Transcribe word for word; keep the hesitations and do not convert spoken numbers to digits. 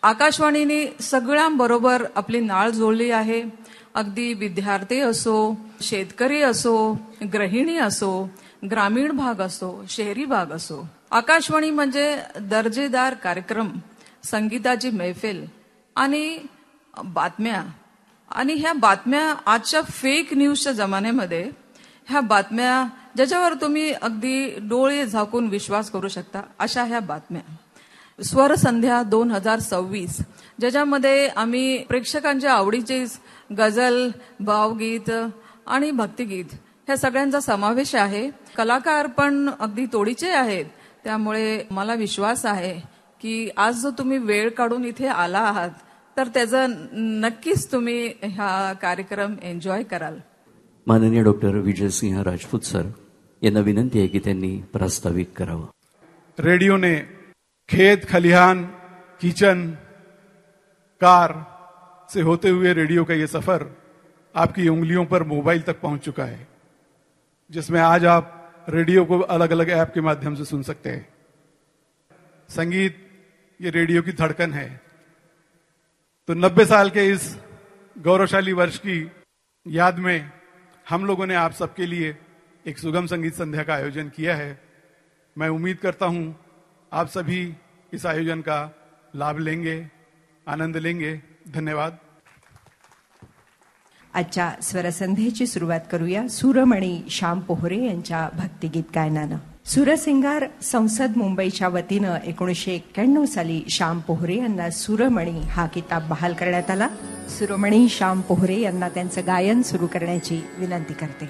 आकाशवाणीने सगळ्यांबरोबर आपली नाळ जोडली आहे. अगदी विद्यार्थी असो, शेतकरी असो, गृहिणी असो, ग्रामीण भाग असो, शहरी भाग असो. आकाशवाणी म्हणजे दर्जेदार कार्यक्रम, संगीताची मैफिल आणि बातम्या. आणि ह्या बातम्या आजच्या फेक न्यूजच्या जमान्यामध्ये ह्या बातम्या ज्याच्यावर तुम्ही अगदी डोळे झाकून विश्वास करू शकता अशा ह्या बातम्या. स्वर संध्या दोन हजार सव्वीस ज्याच्यामध्ये आम्ही प्रेक्षकांच्या आवडीचे गझल, भावगीत आणि भक्तिगीत ह्या सगळ्यांचा समावेश आहे. कलाकार पण अगदी तोडीचे आहेत. त्यामुळे मला विश्वास आहे की आज जो तुम्ही वेळ काढून इथे आला आहात तर त्याचा नक्कीच तुम्ही हा कार्यक्रम एन्जॉय कराल. माननीय डॉक्टर विजयसिंह राजपूत सर यांना विनंती आहे की त्यांनी प्रास्ताविक करावं. रेडियो ने खेत, खलिहान, किचन, कार से होते हुए रेडियो का ये सफर आपकी उंगलियों पर मोबाइल तक पहुंच चुका है, जिसमें आज आप रेडियो को अलग अलग ऐप के माध्यम से सुन सकते हैं. संगीत ये रेडियो की धड़कन है. तो नब्बे साल के इस गौरवशाली वर्ष की याद में हम लोगों ने आप सबके लिए एक सुगम संगीत संध्या का आयोजन किया है. मैं उम्मीद करता हूं आप सभी इस आयोजन का लाभ लेंगे, आनंद लेंगे. धन्यवाद. आजच्या स्वरसंध्येची सुरुवात करूया सूरमणी श्याम पोहरे यांच्या भक्तिगीत गायनानं. सूरसिंगार संसद मुंबईच्या वतीनं एकोणीसशे एक्क्याण्णव साली श्याम पोहरे यांना सूरमणी हा किताब बहाल करण्यात आला. सूरमणी श्याम पोहरे यांना त्यांचं गायन सुरू करण्याची विनंती करते.